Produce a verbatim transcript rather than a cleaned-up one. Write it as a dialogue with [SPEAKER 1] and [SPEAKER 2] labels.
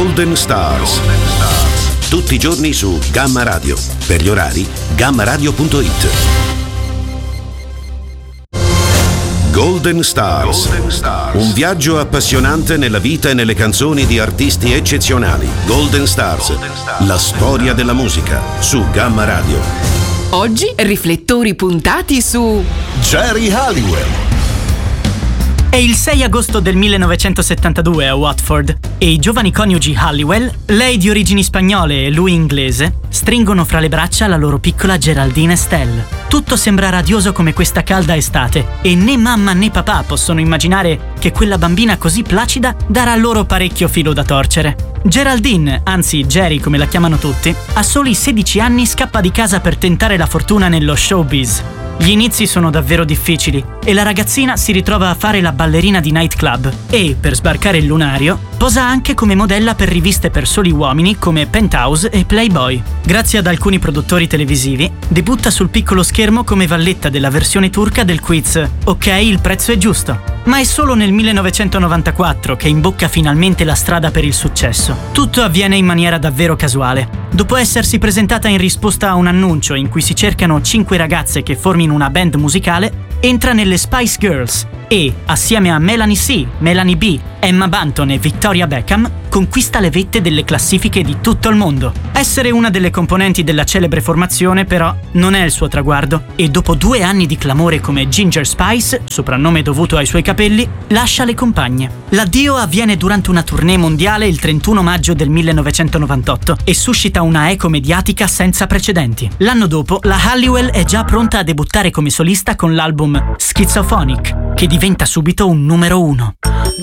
[SPEAKER 1] Golden Stars. Tutti i giorni su Gamma Radio. Per gli orari, gamma radio punto it. Golden Stars. Golden Stars. Un viaggio appassionante nella vita e nelle canzoni di artisti eccezionali. Golden Stars. Golden Stars. La storia della musica su Gamma Radio.
[SPEAKER 2] Oggi riflettori puntati su
[SPEAKER 3] Geri Halliwell.
[SPEAKER 4] È il sei agosto del millenovecentosettantadue a Watford e i giovani coniugi Halliwell, lei di origini spagnole e lui inglese, stringono fra le braccia la loro piccola Geraldine Estelle. Tutto sembra radioso come questa calda estate e né mamma né papà possono immaginare che quella bambina così placida darà loro parecchio filo da torcere. Geraldine, anzi Geri come la chiamano tutti, a soli sedici anni scappa di casa per tentare la fortuna nello showbiz. Gli inizi sono davvero difficili e la ragazzina si ritrova a fare la ballerina di nightclub e, per sbarcare il lunario, posa anche come modella per riviste per soli uomini come Penthouse e Playboy. Grazie ad alcuni produttori televisivi, debutta sul piccolo schermo come valletta della versione turca del quiz Ok, il prezzo è giusto. Ma è solo nel millenovecentonovantaquattro che imbocca finalmente la strada per il successo. Tutto avviene in maniera davvero casuale. Dopo essersi presentata in risposta a un annuncio in cui si cercano cinque ragazze che formino una band musicale, entra nelle Spice Girls e, assieme a Melanie C, Melanie B, Emma Bunton e Victoria Beckham, conquista le vette delle classifiche di tutto il mondo. Essere una delle componenti della celebre formazione, però, non è il suo traguardo e dopo due anni di clamore come Ginger Spice, soprannome dovuto ai suoi capelli, lascia le compagne. L'addio avviene durante una tournée mondiale il trentuno maggio del millenovecentonovantotto e suscita una eco mediatica senza precedenti. L'anno dopo, la Halliwell è già pronta a debuttare come solista con l'album Schizophonic, che diventa subito un numero uno.